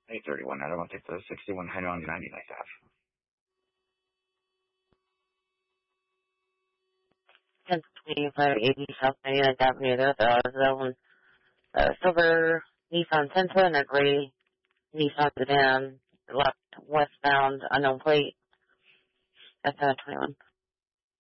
831. I don't want to take the 61 Highland 90 nice half. 102580 South 99th Avenue. There's zone silver Nissan Sentra and a gray Nissan sedan, left westbound, unknown plate. That's 21.